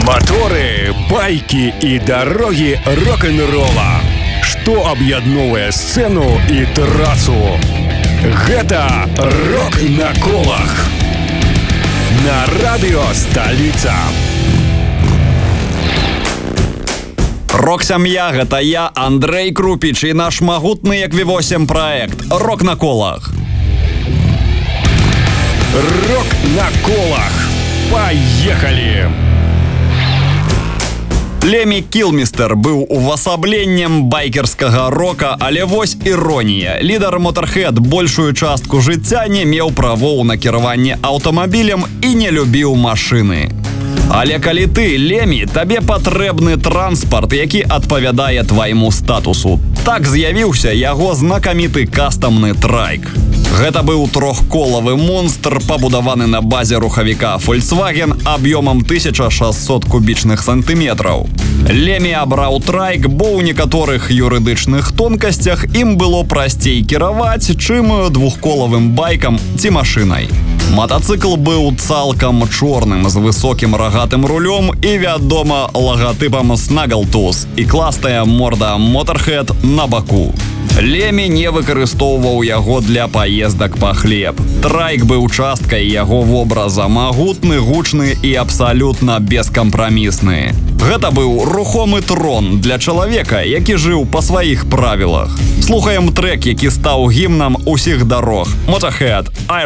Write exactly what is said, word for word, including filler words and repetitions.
Моторы, байки и дороги рок-н-ролла. Что аб'ядноўвае сцену и трассу? Гэта рок на колах. На радио «Столица». Рок-сям'я, гэта я, Андрей Крупіч, і наш магутны як ві восемь праект «Рок на колах». Рок на колах. Поехали! Лемі Кілмістер быў увасабленнем байкерскага рока, але вось іронія. Лідар Motorhead большую частку жыцця не меў правоў на кіраванне аўтамабілем і не любіў машыны. Але калі ты, Лемі, табе патрэбны транспарт, які адпавядае твайму статусу. Так з'явіўся яго знакаміты кастамны трайк. Гэта быў трохколавы монстр, пабудаваны на базе рухавіка Volkswagen аб'ёмам тысяча шэсцьсот кубічных сантыметраў. Лемі абраў трайк, бо ў некаторых юрыдычных тонкасцях ім было прасцей кіраваць, чым двухколавым байкам ці машынай. Матацыкл быў цалкам чорным з высокім рагатым рулём і, вядома, лагатыпам Snaggletooth і класная морда Motorhead на баку. Лемі не выкарыстоўваў яго для паездак па хлеб. Трайк быў часткай яго вобраза, магутны, гучны і абсалютна бескампрамісны. Гэта быў рухомы трон для чалавека, які жыў па сваіх правілах. Слухаем трэк, які стаў гімнам усіх дарог. Motorhead, I